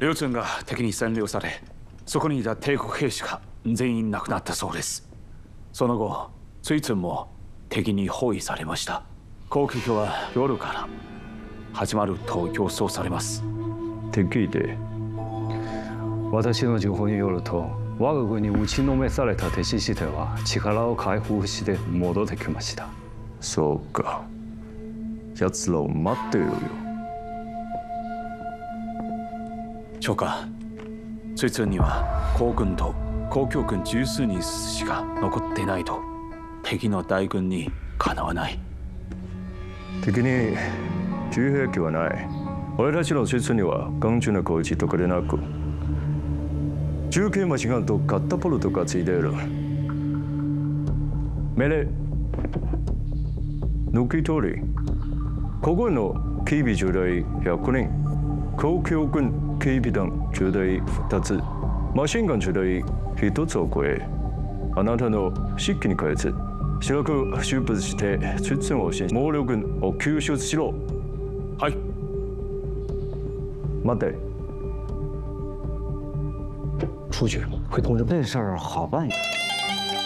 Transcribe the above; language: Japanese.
劉津が敵に占領され、そこにいた帝国兵士が全員亡くなったそうです。その後、追津も敵に包囲されました。攻撃は夜から始まると予想されます。 敵で、私の情報によると、我が軍に打ちのめされた敵視では力を回復して戻ってきました。 そうか。奴らを待っているよ。 長官、追津には皇軍と公共軍十数人しか残ってないと、敵の大軍にかなわない。 敵に重兵器はない。俺たちの追津には頑丈な攻撃とかでなく、重型マシンガンとカタパルトがついている。命令。抜き取り。ここの警備中隊100人、公共軍警備団中隊2つ、マシンガン中隊1つを超え、あなたの指揮に変えず、白く出発して追津をし、猛烈軍を救出しろ。 はい。 待て。 出去会通知。这事儿好办。